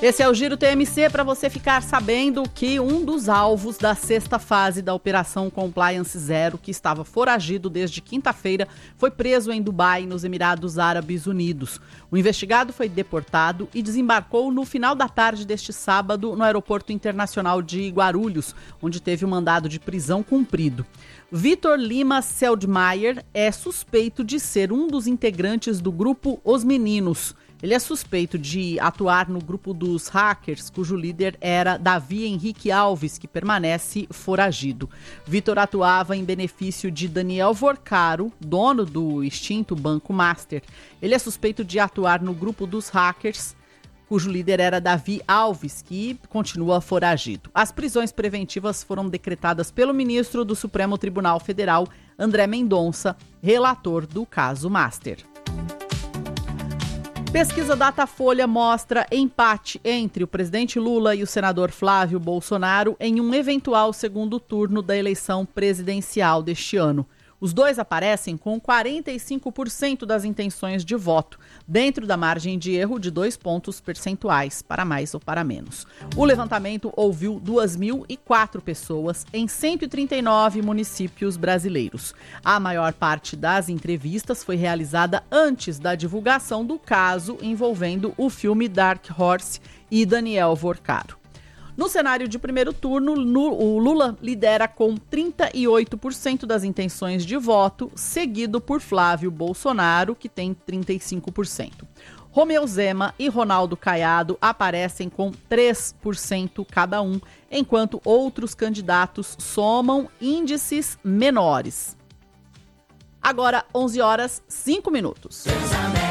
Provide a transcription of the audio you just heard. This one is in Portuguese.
Esse é o Giro TMC para você ficar sabendo que um dos alvos da sexta fase da Operação Compliance Zero, que estava foragido desde quinta-feira, foi preso em Dubai, nos Emirados Árabes Unidos. O investigado foi deportado e desembarcou no final da tarde deste sábado no Aeroporto Internacional de Guarulhos, onde teve o mandado de prisão cumprido. Vitor Lima Seldmaier é suspeito de ser um dos integrantes do grupo Os Meninos. Ele é suspeito de atuar no grupo dos hackers, cujo líder era Davi Henrique Alves, que permanece foragido. Vitor atuava em benefício de Daniel Vorcaro, dono do extinto Banco Master. Ele é suspeito de atuar no grupo dos hackers, cujo líder era Davi Alves, que continua foragido. As prisões preventivas foram decretadas pelo ministro do Supremo Tribunal Federal, André Mendonça, relator do caso Master. Pesquisa Datafolha mostra empate entre o presidente Lula e o senador Flávio Bolsonaro em um eventual segundo turno da eleição presidencial deste ano. Os dois aparecem com 45% das intenções de voto, dentro da margem de erro de 2 pontos percentuais, para mais ou para menos. O levantamento ouviu 2.004 pessoas em 139 municípios brasileiros. A maior parte das entrevistas foi realizada antes da divulgação do caso envolvendo o filme Dark Horse e Daniel Vorcaro. No cenário de primeiro turno, o Lula lidera com 38% das intenções de voto, seguido por Flávio Bolsonaro, que tem 35%. Romeu Zema e Ronaldo Caiado aparecem com 3% cada um, enquanto outros candidatos somam índices menores. Agora, 11 horas, 5 minutos.